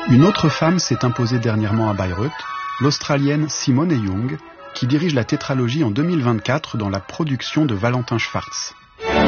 Une autre femme s'est imposée dernièrement à Bayreuth, l'Australienne Simone Young, qui dirige la tétralogie en 2024 dans la production de Valentin Schwartz.